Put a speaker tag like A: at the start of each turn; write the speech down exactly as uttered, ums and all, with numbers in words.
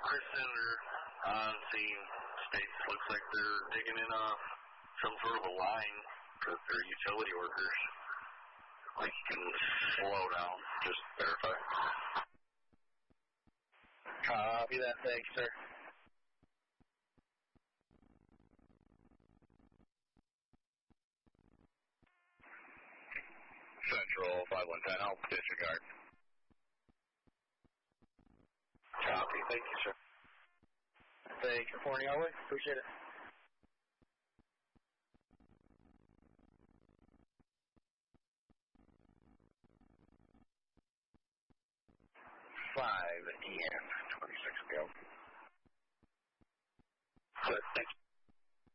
A: Chris Senator on scene states looks like they're digging in a, some sort of a line because they're utility workers. Like, you can slow down, just verify.
B: Copy that, thanks, sir.
C: Central five one ten, I'll disregard.
A: Copy, thank you, sir.
B: Thanks for reporting our way, appreciate it.
C: five E M, twenty-six ago.
A: Good, thanks.